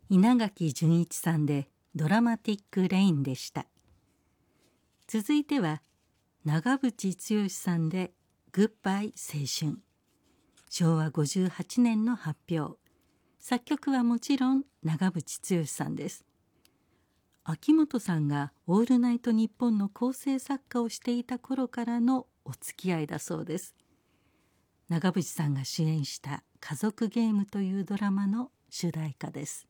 稲垣潤一さんでドラマティック・レインでした。続いては長渕剛さんでグッバイ青春。昭和58年の発表。作曲はもちろん長渕剛さんです。秋元さんがオールナイトニッポンの構成作家をしていた頃からのお付き合いだそうです。長渕さんが主演した家族ゲームというドラマの主題歌です。